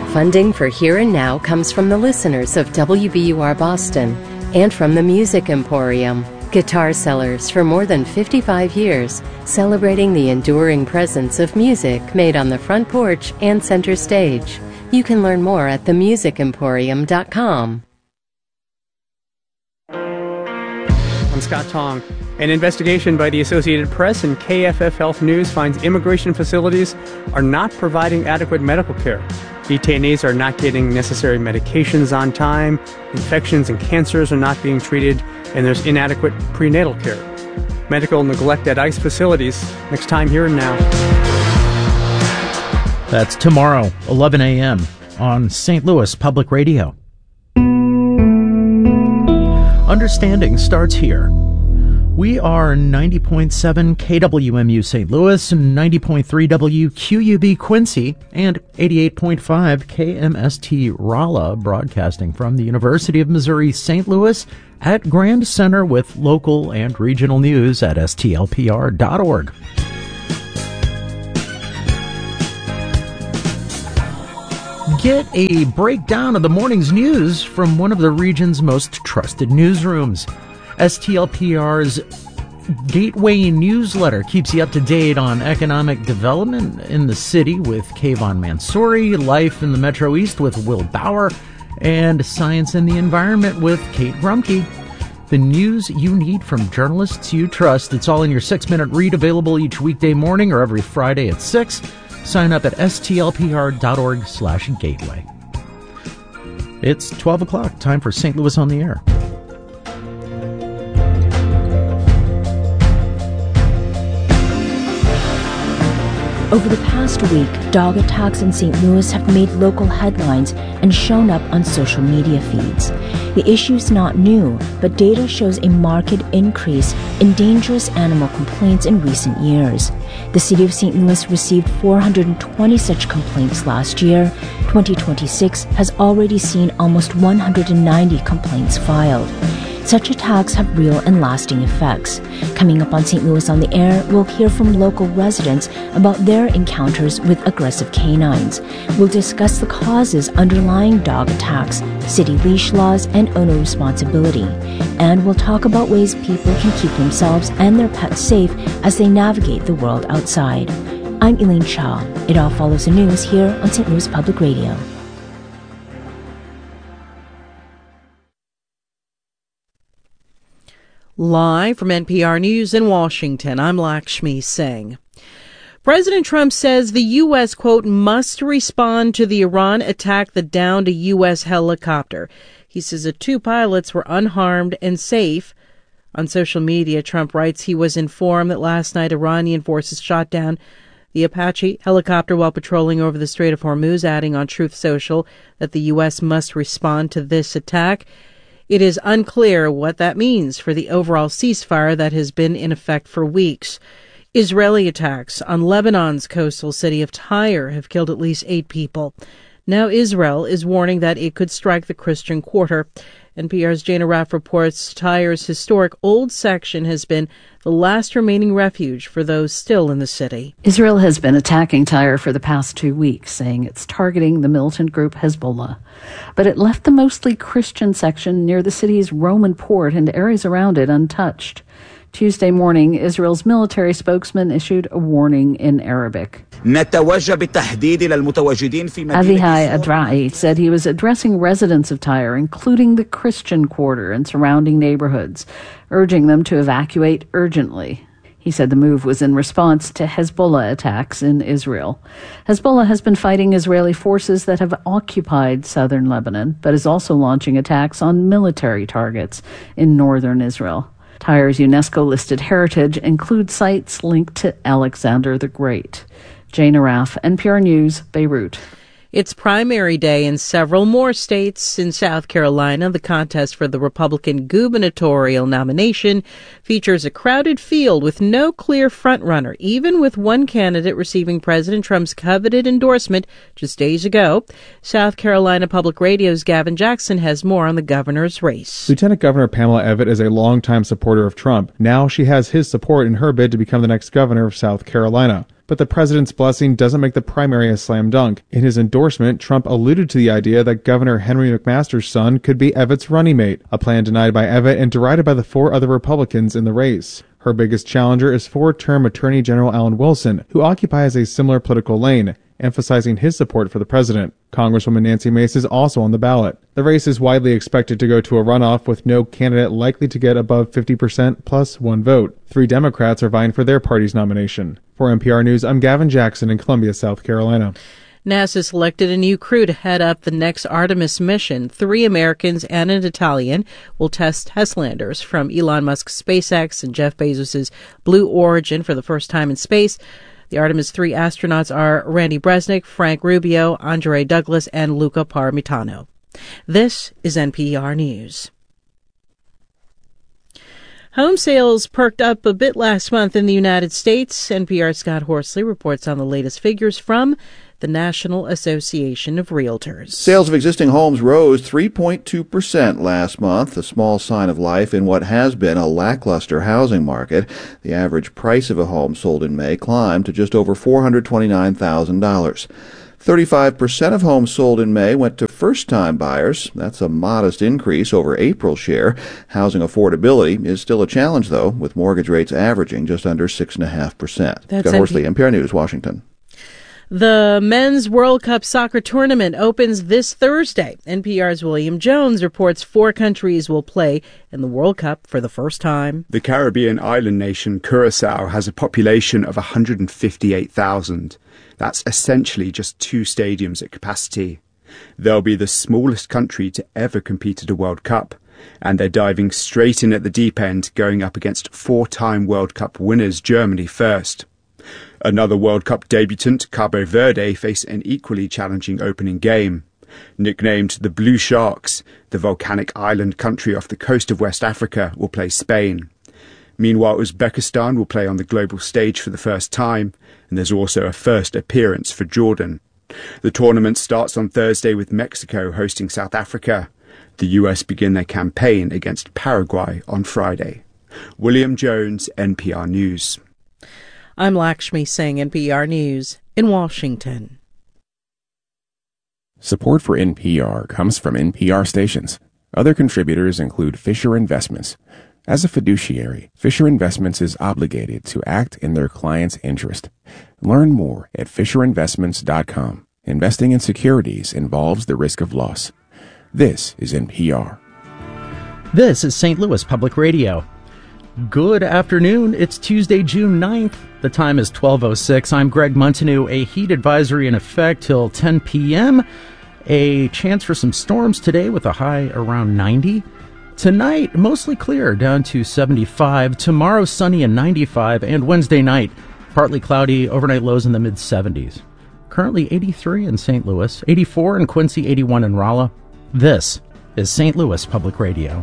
Funding for Here and Now comes from the listeners of WBUR Boston and from the Music Emporium, guitar sellers for more than 55 years, celebrating the enduring presence of music made on the front porch and center stage. You can learn more at themusicemporium.com. I'm Scott Tong. An investigation by the Associated Press and KFF Health News finds immigration facilities are not providing adequate medical care. Detainees are not getting necessary medications on time, infections and cancers are not being treated, and there's inadequate prenatal care. Medical neglect at ICE facilities. Next time, Here and Now. That's tomorrow, 11 a.m. on St. Louis Public Radio. Understanding starts here. We are 90.7 KWMU St. Louis, 90.3 WQUB Quincy, and 88.5 KMST Rolla, broadcasting from the University of Missouri St. Louis at Grand Center with local and regional news at stlpr.org. Get a breakdown of the morning's news from one of the region's most trusted newsrooms. STLPR's Gateway newsletter keeps you up to date on economic development in the city with Kayvon Mansouri, Life in the Metro East with Will Bauer, and Science and the Environment with Kate Grumke. The news you need from journalists you trust. It's all in your 6-minute read, available each weekday morning or every Friday at 6. Sign up at stlpr.org/gateway. It's 12 o'clock, time for St. Louis on the Air. Over the past week, dog attacks in St. Louis have made local headlines and shown up on social media feeds. The issue's not new, but data shows a marked increase in dangerous animal complaints in recent years. The city of St. Louis received 420 such complaints last year. 2026 has already seen almost 190 complaints filed. Such attacks have real and lasting effects. Coming up on St. Louis on the Air, we'll hear from local residents about their encounters with aggressive canines. We'll discuss the causes underlying dog attacks, city leash laws, and owner responsibility. And we'll talk about ways people can keep themselves and their pets safe as they navigate the world outside. I'm Elaine Shaw. It all follows the news here on St. Louis Public Radio. Live from NPR News in Washington, I'm Lakshmi Singh. President Trump says the U.S., quote, must respond to the Iran attack that downed a U.S. helicopter. He says the two pilots were unharmed and safe. On social media, Trump writes he was informed that last night Iranian forces shot down the Apache helicopter while patrolling over the Strait of Hormuz, adding on Truth Social that the U.S. must respond to this attack. It is unclear what that means for the overall ceasefire that has been in effect for weeks. Israeli attacks on Lebanon's coastal city of Tyre have killed at least 8 people. Now Israel is warning that it could strike the Christian Quarter. NPR's Jana Raff reports Tyre's historic old section has been the last remaining refuge for those still in the city. Israel has been attacking Tyre for the past 2 weeks, saying it's targeting the militant group Hezbollah. But it left the mostly Christian section near the city's Roman port and areas around it untouched. Tuesday morning, Israel's military spokesman issued a warning in Arabic. Avihai Adrai said he was addressing residents of Tyre, including the Christian Quarter and surrounding neighborhoods, urging them to evacuate urgently. He said the move was in response to Hezbollah attacks in Israel. Hezbollah has been fighting Israeli forces that have occupied southern Lebanon, but is also launching attacks on military targets in northern Israel. Tyre's UNESCO-listed heritage includes sites linked to Alexander the Great. Jana Raff, NPR News, Beirut. It's primary day in several more states. In South Carolina, the contest for the Republican gubernatorial nomination features a crowded field with no clear frontrunner, even with one candidate receiving President Trump's coveted endorsement just days ago. South Carolina Public Radio's Gavin Jackson has more on the governor's race. Lieutenant Governor Pamela Evette is a longtime supporter of Trump. Now she has his support in her bid to become the next governor of South Carolina. but the president's blessing doesn't make the primary a slam dunk. In his endorsement, Trump alluded to the idea that Governor Henry McMaster's son could be Evitte's running mate, a plan denied by Evitte and derided by the 4 other Republicans in the race. Her biggest challenger is 4-term Attorney General Alan Wilson, who occupies a similar political lane, emphasizing his support for the president. Congresswoman Nancy Mace is also on the ballot. The race is widely expected to go to a runoff, with no candidate likely to get above 50% plus 1 vote. 3 Democrats are vying for their party's nomination. For NPR News, I'm Gavin Jackson in Columbia, South Carolina. NASA selected a new crew to head up the next Artemis mission. 3 Americans and an Italian will test landers from Elon Musk's SpaceX and Jeff Bezos' Blue Origin for the first time in space. The Artemis 3 astronauts are Randy Bresnik, Frank Rubio, Andre Douglas, and Luca Parmitano. This is NPR News. Home sales perked up a bit last month in the United States. NPR's Scott Horsley reports on the latest figures from the National Association of Realtors. Sales of existing homes rose 3.2% last month, a small sign of life in what has been a lackluster housing market. The average price of a home sold in May climbed to just over $429,000. 35% of homes sold in May went to first-time buyers. That's a modest increase over April's share. Housing affordability is still a challenge, though, with mortgage rates averaging just under 6.5%. Scott Horsley, NPR News, Washington. The Men's World Cup soccer tournament opens this Thursday. NPR's William Jones reports 4 countries will play in the World Cup for the first time. The Caribbean island nation Curaçao has a population of 158,000. That's essentially just 2 stadiums at capacity. They'll be the smallest country to ever compete at a World Cup, and they're diving straight in at the deep end, going up against 4-time World Cup winners Germany first. Another World Cup debutant, Cabo Verde, face an equally challenging opening game. Nicknamed the Blue Sharks, the volcanic island country off the coast of West Africa will play Spain. Meanwhile, Uzbekistan will play on the global stage for the first time, and there's also a first appearance for Jordan. The tournament starts on Thursday with Mexico hosting South Africa. The US begin their campaign against Paraguay on Friday. William Jones, NPR News. I'm Lakshmi Singh, NPR News in Washington. Support for NPR comes from NPR stations. Other contributors include Fisher Investments. As a fiduciary, Fisher Investments is obligated to act in their client's interest. Learn more at FisherInvestments.com. Investing in securities involves the risk of loss. This is NPR. This is St. Louis Public Radio. Good afternoon. It's Tuesday, June 9th. The time is 12:06. I'm Greg Montanew. A heat advisory in effect till 10 p.m. A chance for some storms today with a high around 90. Tonight, mostly clear, down to 75. Tomorrow, sunny and 95. And Wednesday night, partly cloudy, overnight lows in the mid-70s. Currently 83 in St. Louis, 84 in Quincy, 81 in Rolla. This is St. Louis Public Radio.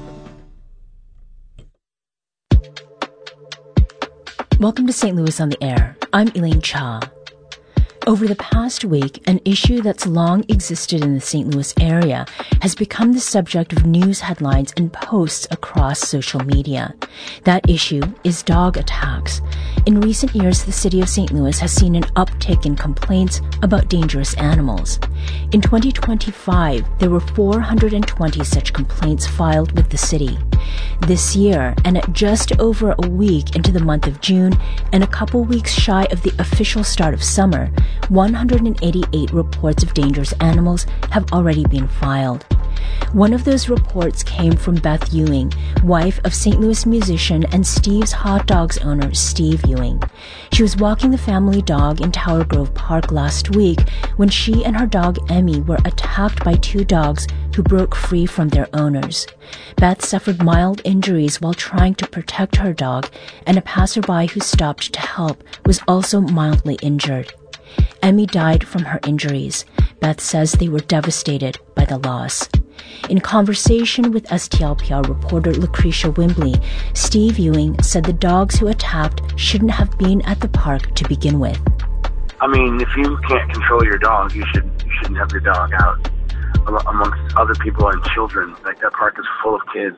Welcome to St. Louis on the Air. I'm Elaine Cha. Over the past week, an issue that's long existed in the St. Louis area has become the subject of news headlines and posts across social media. That issue is dog attacks. In recent years, the city of St. Louis has seen an uptick in complaints about dangerous animals. In 2025, there were 420 such complaints filed with the city. This year, and at just over a week into the month of June, and a couple weeks shy of the official start of summer, 188 reports of dangerous animals have already been filed. One of those reports came from Beth Ewing, wife of St. Louis musician and Steve's Hot Dogs owner, Steve Ewing. She was walking the family dog in Tower Grove Park last week when she and her dog Emmy were attacked by 2 dogs who broke free from their owners. Beth suffered mild injuries while trying to protect her dog, and a passerby who stopped to help was also mildly injured. Emmy died from her injuries. Beth says they were devastated by the loss. In conversation with STLPR reporter Lucretia Wimbley, Steve Ewing said the dogs who attacked shouldn't have been at the park to begin with. I mean, if you can't control your dog, you shouldn't have your dog out amongst other people and children. Like, that park is full of kids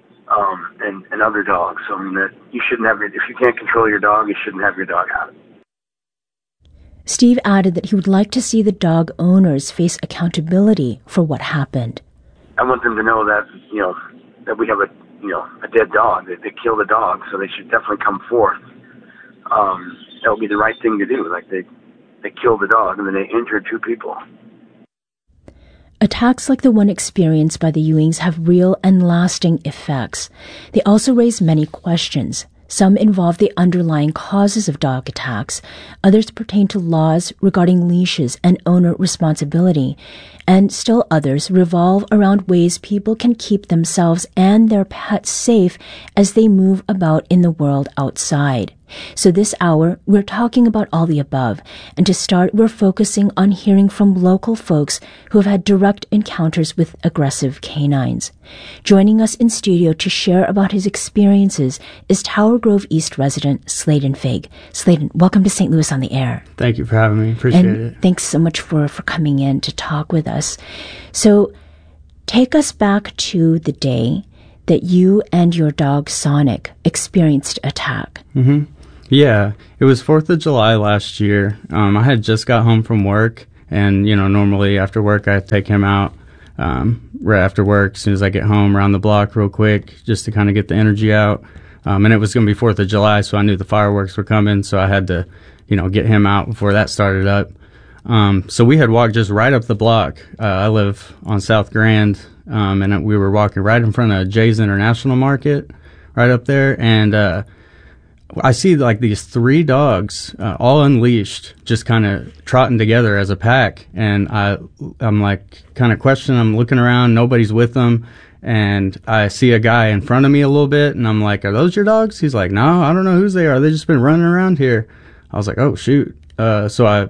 and other dogs. So I mean, that you shouldn't have if you can't control your dog, you shouldn't have your dog out. Steve added that he would like to see the dog owners face accountability for what happened. I want them to know that, that we have a dead dog. They killed a dog, so they should definitely come forth. That would be the right thing to do. Like, they killed the dog, and then they injured 2 people. Attacks like the one experienced by the Ewings have real and lasting effects. They also raise many questions. Some involve the underlying causes of dog attacks. Others pertain to laws regarding leashes and owner responsibility. And still others revolve around ways people can keep themselves and their pets safe as they move about in the world outside. So this hour, we're talking about all the above. And to start, we're focusing on hearing from local folks who have had direct encounters with aggressive canines. Joining us in studio to share about his experiences is Tower Grove East resident Sladen Fig. Sladen, welcome to St. Louis on the Air. Thank you for having me. Appreciate it. Thanks so much for coming in to talk with us. So take us back to the day that you and your dog Sonic experienced attack. Mm-hmm. Yeah, it was 4th of July last year. I had just got home from work, and, normally after work I take him out right after work as soon as I get home, around the block real quick, just to kind of get the energy out. And it was going to be 4th of July, so I knew the fireworks were coming, so I had to, get him out before that started up. So we had walked just right up the block. I live on South Grand, and we were walking right in front of Jay's International Market, right up there, and I see like these 3 dogs, all unleashed, just kind of trotting together as a pack. And I'm like kind of questioning, I'm looking around, nobody's with them. And I see a guy in front of me a little bit, and I'm like, are those your dogs? He's like, no, I don't know whose they are. They've just been running around here. I was like, oh, shoot. So I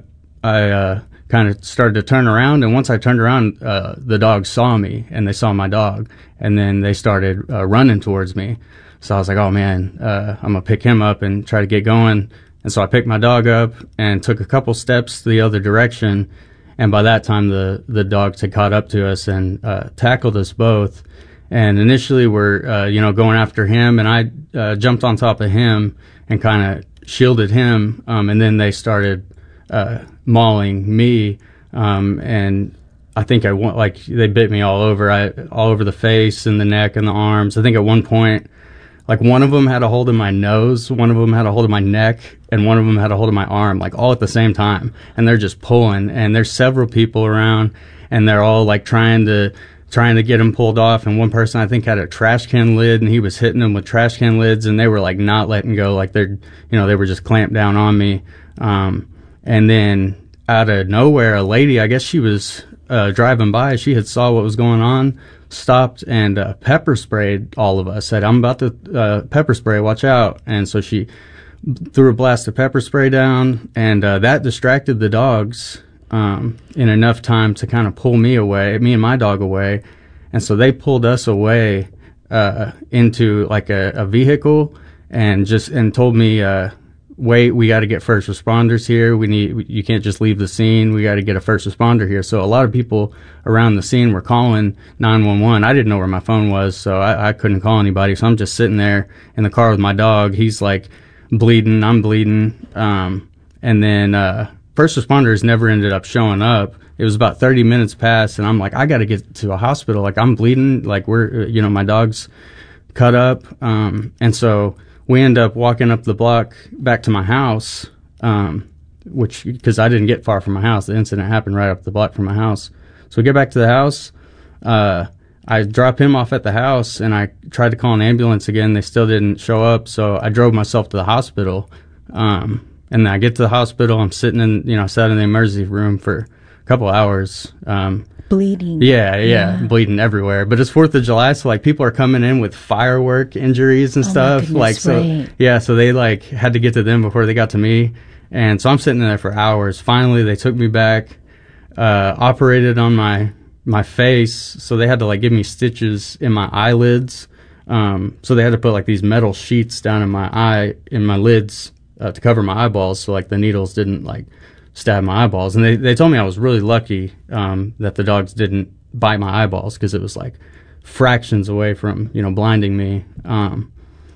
kind of started to turn around. And once I turned around, the dogs saw me, and they saw my dog. And then they started running towards me. So I was like, oh, man, I'm going to pick him up and try to get going. And so I picked my dog up and took a couple steps the other direction. And by that time, the dogs had caught up to us and tackled us both. And initially we're, going after him. And I jumped on top of him and kind of shielded him. And then they started mauling me. And I think they bit me all over the face and the neck and the arms. I think at one point, like, one of them had a hold of my nose, one of them had a hold of my neck, and one of them had a hold of my arm, like, all at the same time. And they're just pulling. And there's several people around, and they're all, like, trying to get him pulled off. And one person, I think, had a trash can lid, and he was hitting them with trash can lids, and they were, like, not letting go. Like, they were just clamped down on me. And then out of nowhere, a lady, I guess she was driving by. She had saw what was going on, stopped and pepper sprayed all of us, said, I'm about to pepper spray, watch out. And so she threw a blast of pepper spray down, and that distracted the dogs in enough time to kind of pull me and my dog away. And so they pulled us away into like a vehicle and told me, wait, we got to get first responders here. You can't just leave the scene. We got to get a first responder here. So a lot of people around the scene were calling 911. I didn't know where my phone was, so I couldn't call anybody. So I'm just sitting there in the car with my dog. He's like bleeding. I'm bleeding. And then first responders never ended up showing up. It was about 30 minutes past, and I'm like, I got to get to a hospital. Like, I'm bleeding. Like, my dog's cut up. And so we end up walking up the block back to my house, because I didn't get far from my house. The incident happened right up the block from my house. So we get back to the house. I drop him off at the house, and I tried to call an ambulance again. They still didn't show up, so I drove myself to the hospital. And then I get to the hospital. I'm sitting sat in the emergency room for a couple hours. Bleeding. Yeah, bleeding everywhere. But it's 4th of July, so like people are coming in with firework injuries and stuff. Goodness, so they like had to get to them before they got to me. And so I'm sitting there for hours. Finally, they took me back, operated on my face. So they had to like give me stitches in my eyelids. So they had to put like these metal sheets down in my lids to cover my eyeballs, so like the needles didn't like stab my eyeballs. And they told me I was really lucky that the dogs didn't bite my eyeballs, because it was like fractions away from blinding me.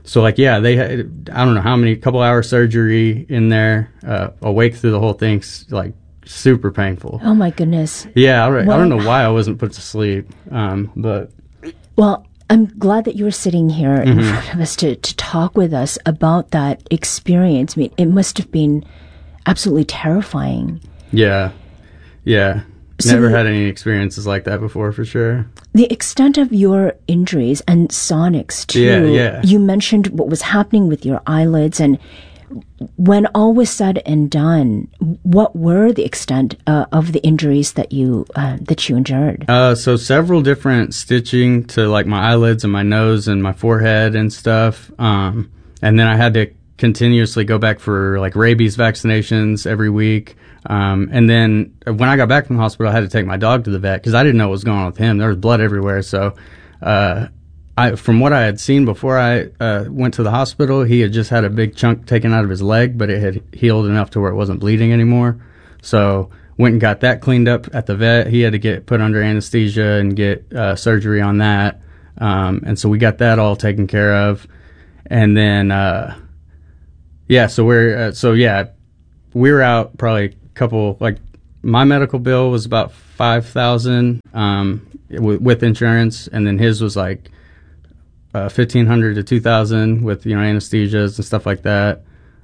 So like, yeah, they had, I don't know how many, couple hour surgery in there, awake through the whole thing, like super painful. Oh my goodness. Yeah, I don't know why I wasn't put to sleep, but. Well, I'm glad that you were sitting here in front of us to talk with us about that experience. I mean, it must have been absolutely terrifying. Yeah. So never had any experiences like that before, for sure. The extent of your injuries and Sonic's too. Yeah. You mentioned what was happening with your eyelids, and when all was said and done, what were the extent of the injuries that you endured? So several different stitching to like my eyelids and my nose and my forehead and stuff. And then I had to continuously go back for like rabies vaccinations every week. And then when I got back from the hospital, I had to take my dog to the vet because I didn't know what was going on with him. There was blood everywhere. So, from what I had seen before I went to the hospital, he had just had a big chunk taken out of his leg, but it had healed enough to where it wasn't bleeding anymore. So went and got that cleaned up at the vet. He had to get put under anesthesia and get surgery on that. And so we got that all taken care of. And then, we were out probably a couple, like my medical bill was about $5,000 with insurance, and then his was like $1,500 to $2,000 with anesthesias and stuff like that.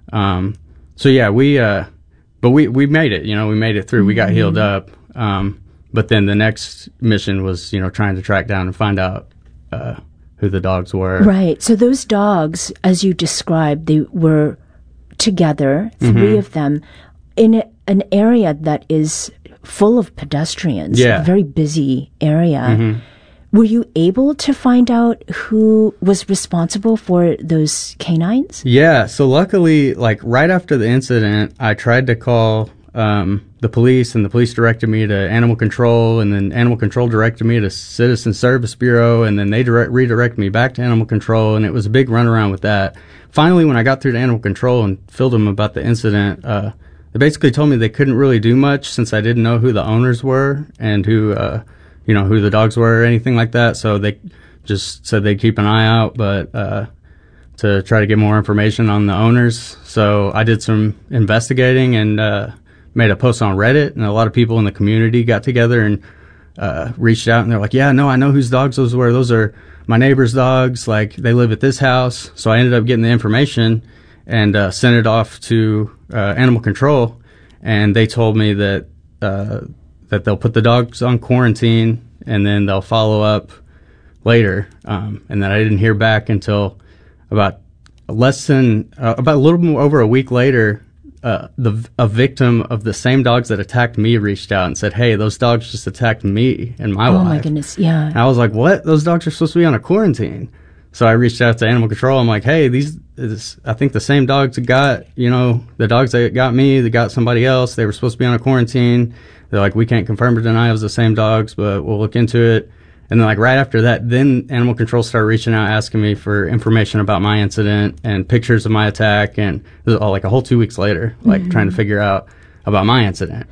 We made it. We made it through. We got healed up. But then the next mission was trying to track down and find out who the dogs were. Right. So those dogs, as you described, they were together, three of them, in an area that is full of pedestrians. Yeah. A very busy area. Were you able to find out who was responsible for those canines? Yeah. So luckily, like right after the incident, I tried to call the police, and the police directed me to Animal Control, and then Animal Control directed me to Citizen Service Bureau, and then they redirected me back to Animal Control, and it was a big runaround with that. Finally, when I got through to Animal Control and filled them about the incident, they basically told me they couldn't really do much since I didn't know who the owners were and who the dogs were or anything like that. So they just said they'd keep an eye out, but to try to get more information on the owners. So I did some investigating and made a post on Reddit, and a lot of people in the community got together and reached out, and they're like, yeah, no, I know whose dogs those were. Those are my neighbor's dogs. Like, they live at this house. So I ended up getting the information and sent it off to Animal Control, and they told me that they'll put the dogs on quarantine and then they'll follow up later. And then I didn't hear back until about a little more over a week later. A victim of the same dogs that attacked me reached out and said, hey, those dogs just attacked me and my wife. Oh my goodness, yeah. And I was like, what? Those dogs are supposed to be on a quarantine. So I reached out to Animal Control. I'm like, hey, I think the same dogs got, the dogs that got me, they got somebody else. They were supposed to be on a quarantine. They're like, we can't confirm or deny it was the same dogs, but we'll look into it. And then, like, right after that, then Animal Control started reaching out, asking me for information about my incident and pictures of my attack. And it was all like a whole 2 weeks later, like trying to figure out about my incident.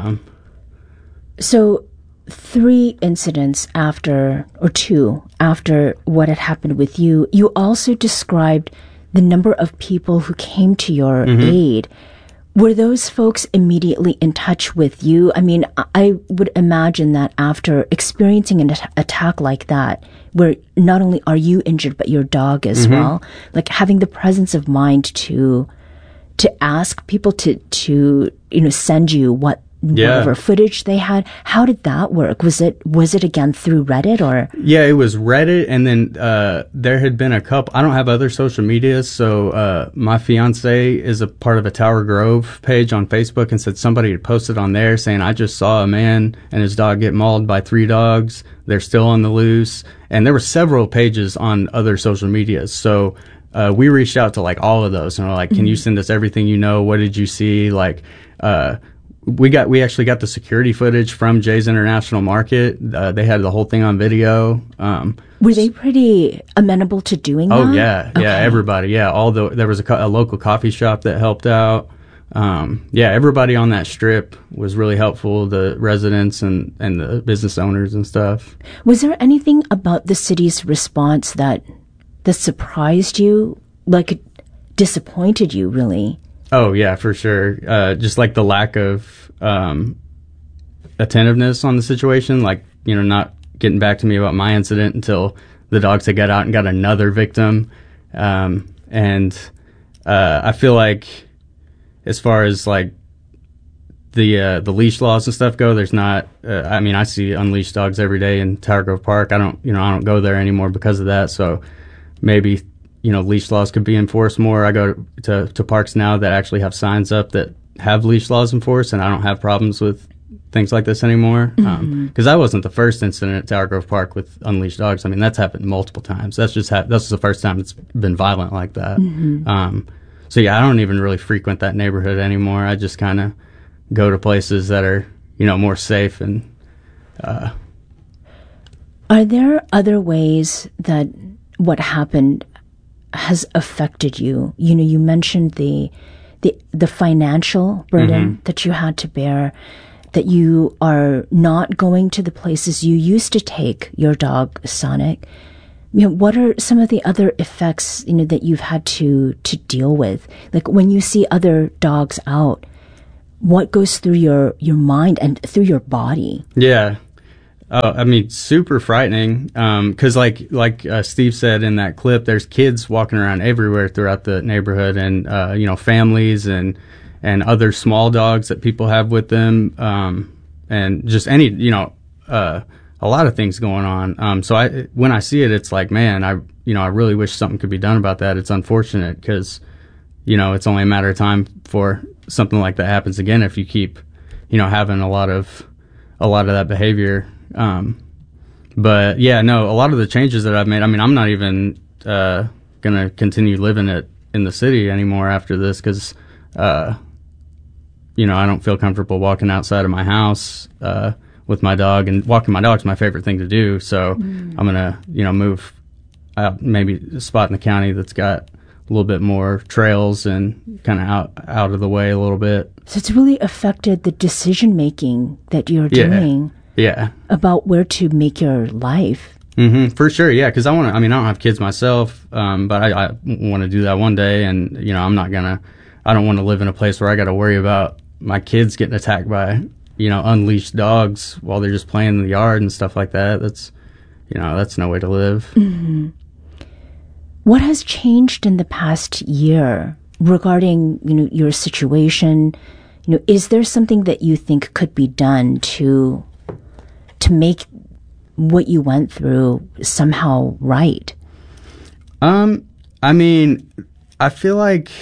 So 3 incidents after, or 2 after what had happened with you, you also described the number of people who came to your aid. Were those folks immediately in touch with you? I mean, I would imagine that after experiencing an attack like that, where not only are you injured, but your dog as well, like having the presence of mind to ask people to send you whatever footage they had. How did that work? Was it again through Reddit or? Yeah, it was Reddit, and then there had been a couple. I don't have other social medias, so my fiance is a part of a Tower Grove page on Facebook, and said somebody had posted on there saying, I just saw a man and his dog get mauled by 3 dogs. They're still on the loose, and there were several pages on other social medias. So we reached out to like all of those, and we're like, can you send us everything you know? What did you see? Like, we actually got the security footage from Jay's International Market. They had the whole thing on video. Were they pretty amenable to doing that? Oh yeah, okay. Yeah, everybody. Yeah, there was a local coffee shop that helped out. Everybody on that strip was really helpful. The residents and the business owners and stuff. Was there anything about the city's response that that surprised you, like it disappointed you, really? Oh, yeah, for sure. Just like the lack of attentiveness on the situation, like, not getting back to me about my incident until the dogs had got out and got another victim. And I feel like as far as like the leash laws and stuff go, there's not, I see unleashed dogs every day in Tower Grove Park. I don't go there anymore because of that. So maybe, leash laws could be enforced more. I go to parks now that actually have signs up that have leash laws enforced, and I don't have problems with things like this anymore. Because that wasn't the first incident at Tower Grove Park with unleashed dogs. That's happened multiple times. That's the first time it's been violent like that. So yeah, I don't even really frequent that neighborhood anymore. I just kind of go to places that are, more safe. And are there other ways that what happened has affected you? You mentioned the financial burden that you had to bear, that you are not going to the places you used to take your dog, Sonic. What are some of the other effects, that you've had to deal with? Like when you see other dogs out, what goes through your mind and through your body? Yeah. Super frightening. Cause like Steve said in that clip, there's kids walking around everywhere throughout the neighborhood, and, families and other small dogs that people have with them. And just any, a lot of things going on. So when I see it, it's like, man, I really wish something could be done about that. It's unfortunate because, it's only a matter of time for something like that happens again if you keep, having a lot of that behavior. But yeah, no, a lot of the changes that I've made, I'm not even gonna continue living in the city anymore after this because, I don't feel comfortable walking outside of my house with my dog, and walking my dog's my favorite thing to do. So I'm gonna, move out, maybe a spot in the county that's got a little bit more trails and kind of out of the way a little bit. So it's really affected the decision making that you're doing. Yeah. About where to make your life. For sure. Yeah. Cause I don't have kids myself. But I want to do that one day, and, I don't want to live in a place where I got to worry about my kids getting attacked by, unleashed dogs while they're just playing in the yard and stuff like that. That's no way to live. What has changed in the past year regarding, your situation? Is there something that you think could be done to make what you went through somehow right? I feel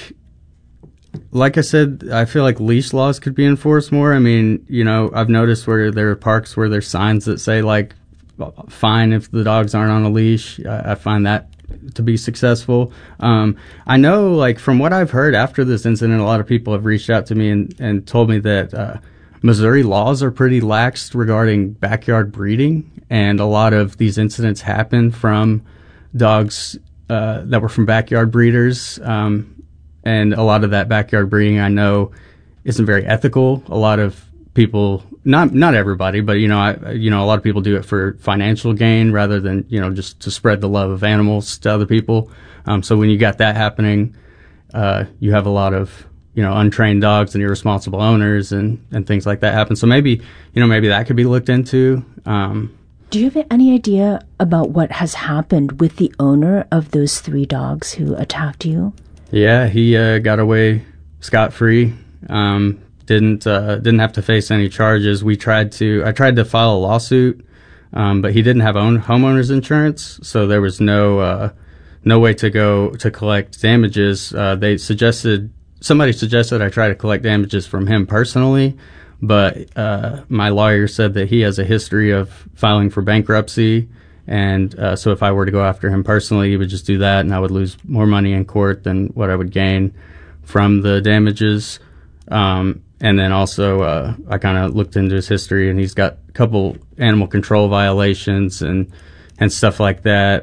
like I said, I feel like leash laws could be enforced more. I've noticed where there are parks where there's signs that say, like, fine if the dogs aren't on a leash. I find that to be successful. I know, like, from what I've heard after this incident, a lot of people have reached out to me and told me that Missouri laws are pretty lax regarding backyard breeding, and a lot of these incidents happen from dogs that were from backyard breeders. And a lot of that backyard breeding, I know, isn't very ethical. A lot of people, not everybody, but a lot of people do it for financial gain rather than just to spread the love of animals to other people. So when you got that happening, you have a lot of untrained dogs and irresponsible owners and things like that happen. So maybe that could be looked into. Do you have any idea about what has happened with the owner of those 3 dogs who attacked you? Yeah, he got away scot-free. Didn't have to face any charges. I tried to file a lawsuit, but he didn't have homeowner's insurance, so there was no way to go to collect damages. Somebody suggested I try to collect damages from him personally, but my lawyer said that he has a history of filing for bankruptcy. And so if I were to go after him personally, he would just do that, and I would lose more money in court than what I would gain from the damages. And then also I kind of looked into his history, and he's got a couple animal control violations and stuff like that.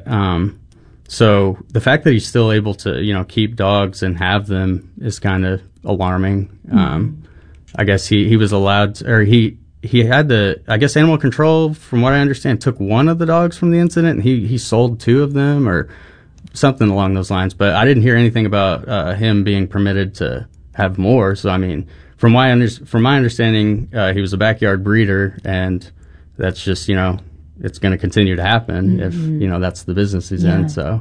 So the fact that he's still able to, keep dogs and have them is kind of alarming. I guess he was allowed to, or he had animal control, from what I understand, took one of the dogs from the incident, and he sold 2 of them, or something along those lines. But I didn't hear anything about him being permitted to have more. So I mean, from my understanding, he was a backyard breeder, and that's just, it's going to continue to happen if that's the business he's in. So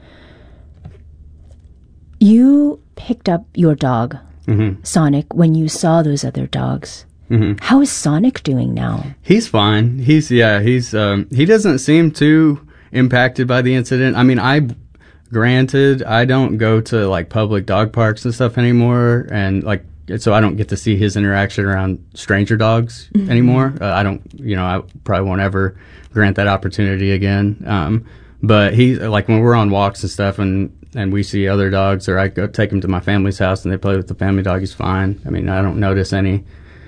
you picked up your dog, Sonic, when you saw those other dogs. How is Sonic doing now? He's fine. He doesn't seem too impacted by the incident. I mean, I don't go to like public dog parks and stuff anymore, and so I don't get to see his interaction around stranger dogs anymore. I probably won't ever grant that opportunity again. But he, like, when we're on walks and stuff and we see other dogs, or I go take him to my family's house and they play with the family dog, he's fine. I mean, I don't notice any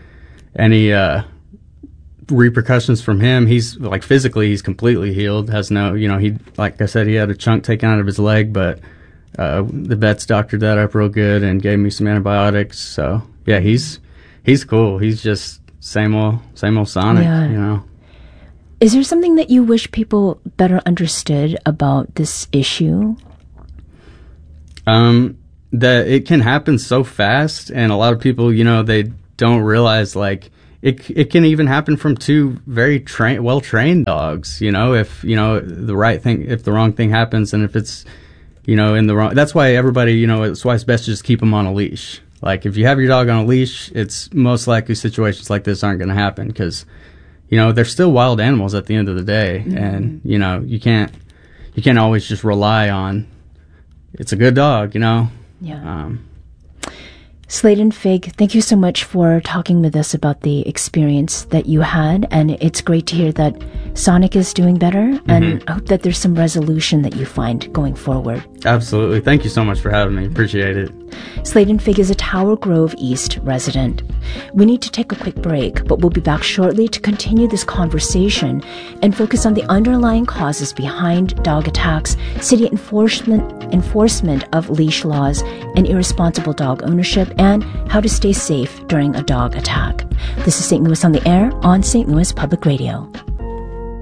repercussions from him. He's like, physically, he's completely healed. Has no, he, like I said, he had a chunk taken out of his leg, but the vets doctored that up real good and gave me some antibiotics. So yeah, he's cool. He's just same old Sonic, Is there something that you wish people better understood about this issue? That it can happen so fast, and a lot of people, they don't realize, like, it can even happen from two very well-trained dogs, if, if the wrong thing happens, and if it's, in the wrong, that's why everybody, it's why it's best to just keep them on a leash. Like, if you have your dog on a leash, it's most likely situations like this aren't going to happen, because, they're still wild animals at the end of the day, and, you can't always just rely on, it's a good dog, Yeah. Slade and Fig, thank you so much for talking with us about the experience that you had, and it's great to hear that Sonic is doing better, and I hope that there's some resolution that you find going forward. Absolutely. Thank you so much for having me. Appreciate it. Slade and Fig is a Tower Grove East resident. We need to take a quick break, but we'll be back shortly to continue this conversation and focus on the underlying causes behind dog attacks, city enforcement of leash laws, and irresponsible dog ownership, and how to stay safe during a dog attack. This is St. Louis on the Air on St. Louis Public Radio.